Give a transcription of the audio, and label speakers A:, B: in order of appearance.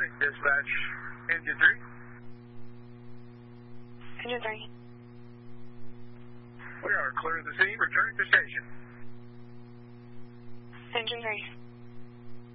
A: morning, dispatch. Engine 3.
B: Engine 3.
A: We are clear of the scene. Returning to station.
B: Engine 3.